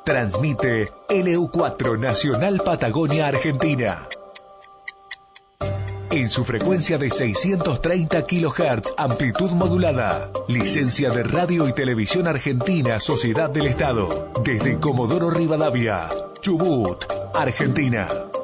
Transmite LU4 Nacional Patagonia Argentina. En su frecuencia de 630 kHz, amplitud modulada. Licencia de Radio y Televisión Argentina, Sociedad del Estado. Desde Comodoro Rivadavia, Chubut, Argentina.